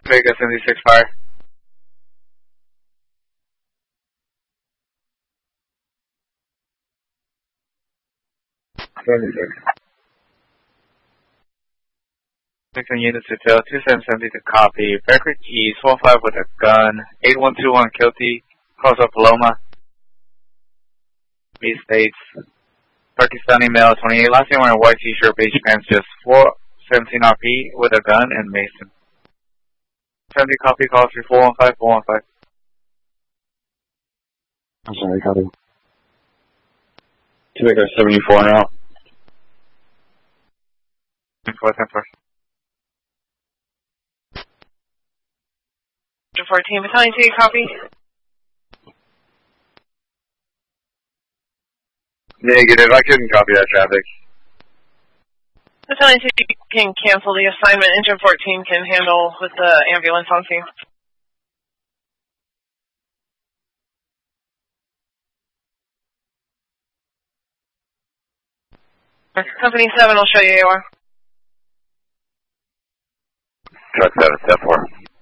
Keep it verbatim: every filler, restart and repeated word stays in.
Vega seventy-six fire. seventy-six. Dixon units to tail two seven seven to copy. Becker Keys, one five with a gun. eight one two one Kilty, calls up Paloma. B States. Pakistani male, twenty-eight. Last name wearing a white t-shirt, beige pants, just four seventeen R P with a gun and Mason. seventy copy, call three four one five four one five. I'm sorry, copy. Two Echo seventy-four now. ten four, ten four. fourteen, Battalion two, copy. Negative, I couldn't copy that traffic. Battalion two can cancel the assignment. Engine fourteen can handle with the ambulance on scene. Company seven will show you A O R. Truck seven, step four.